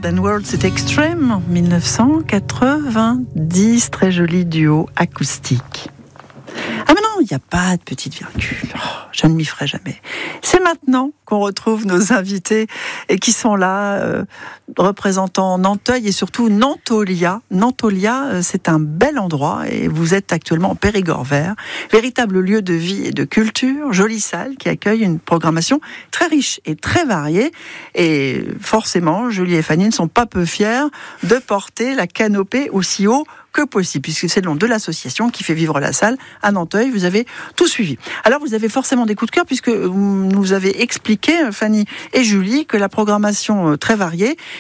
and World, c'est Extreme, 1990, très joli duo acoustique. Ah mais non, il n'y a pas de petite virgule, je ne m'y ferai jamais. C'est maintenant qu'on retrouve nos invités et qui sont là, représentant Nanteuil et surtout Nantolia. Nantolia, c'est un bel endroit et vous êtes actuellement en Périgord vert, véritable lieu de vie et de culture, jolie salle qui accueille une programmation très riche et très variée. Et forcément, Julie et Fanny ne sont pas peu fiers de porter la canopée aussi haut que possible, puisque c'est le nom de l'association qui fait vivre la salle à Nanteuil. Vous avez tout suivi. Alors, vous avez forcément des coups de cœur, puisque vous nous avez expliqué, Fanny et Julie, que la programmation très variée